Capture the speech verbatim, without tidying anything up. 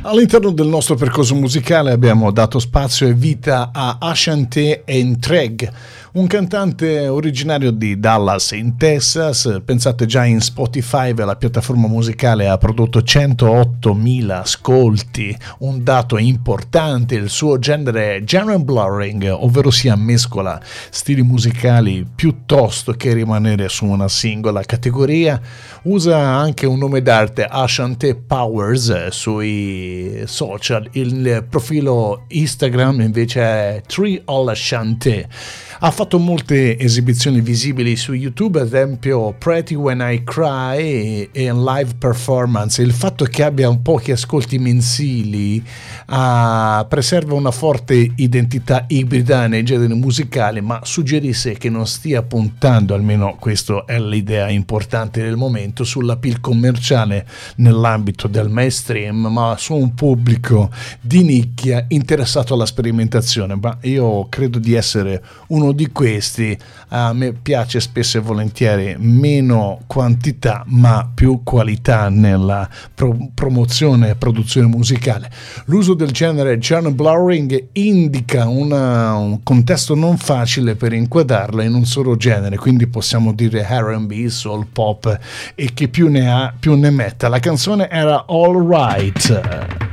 All'interno del nostro percorso musicale abbiamo dato spazio e vita a Ashanti Entreg, un cantante originario di Dallas in Texas. Pensate, già in Spotify, la piattaforma musicale, ha prodotto centoottomila ascolti, un dato importante. Il suo genere è genre blurring, ovvero sia mescola stili musicali piuttosto che rimanere su una singola categoria. Usa anche un nome d'arte, Ashanti Powers, sui social. Il profilo Instagram invece è Tree All Ashanti. Ha fatto molte esibizioni visibili su YouTube, ad esempio Pretty When I Cry e in live performance. Il fatto che abbia un pochi ascolti mensili uh, preserva una forte identità ibrida nei generi musicali, ma suggerisce che non stia puntando, almeno questa è l'idea importante del momento, sull'appeal commerciale nell'ambito del mainstream, ma su un pubblico di nicchia interessato alla sperimentazione. Ma io credo di essere uno di questi. A me piace spesso e volentieri meno quantità ma più qualità nella pro- promozione e produzione musicale. L'uso del genere genre blurring indica una, un contesto non facile per inquadrarlo in un solo genere, quindi possiamo dire R and B, soul, pop, e chi più ne ha più ne metta. La canzone era All Right.